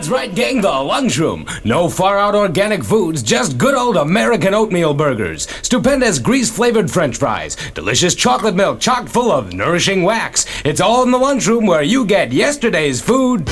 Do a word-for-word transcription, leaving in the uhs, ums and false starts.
That's right, gang, the lunchroom. No far-out organic foods, just good old American oatmeal burgers, stupendous grease-flavored french fries, delicious chocolate milk chock full of nourishing wax. It's all in the lunchroom where you get yesterday's food